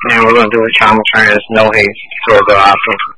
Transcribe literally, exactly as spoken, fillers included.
And we're going to do a channel turn as no haste, so we'll go option.